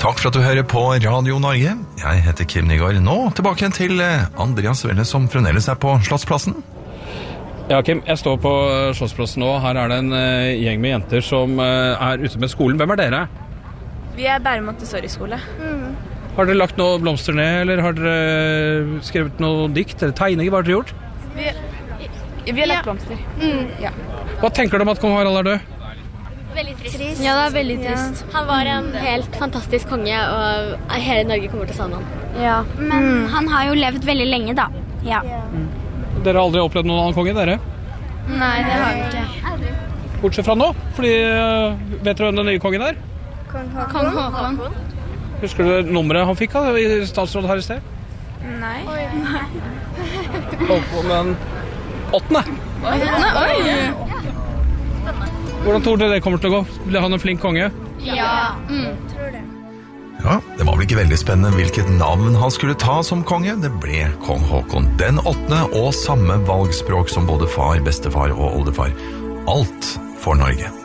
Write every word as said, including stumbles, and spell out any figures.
Takk for at du hører på Radio Norge. Jeg heter Kim Nygaard. Nå tilbake til Andreas Welle, som fremdeles er på Slottsplassen. Ja, Kim, jeg står på Slottsplassen nå. Her er det en uh, gjeng med jenter som uh, er ute med skolen. Hvem er dere? Vi er Bærum Montessori-skole. Mm. Har dere lagt noe blomster ned, eller har dere skrevet noe dikt eller tegninger? Hva har dere gjort? Vi, vi har lagt ja. blomster. Mm. Ja. Hva tenker du om at kong Harald er død? Veldig trist. Ja, det er veldig trist. Ja. Han var en helt fantastisk konge, og hele Norge kommer til å savne han. Ja. Men mm. han har jo levd veldig lenge, da. Ja. Mm. Dere har aldri opplevd noen annen konge, dere? Nei, det har vi ikke. Bortsett fra nå, fordi vet dere hvem den nye kongen er? Kong Håkon. Kong Håkon. Husker du nummeret han fikk av i statsråd her i sted? Nei. Nei. Håkon den åttende. Åttende? Oi! Hvordan tror dere det kommer til å gå? Blir han en flink konge? Ja, mm. tror det. Ja, det var vel ikke veldig spennende hvilket navn han skulle ta som konge. Det ble kong Håkon den åttende, og samme valgspråk som både far, bestefar og oldefar. Alt for Norge.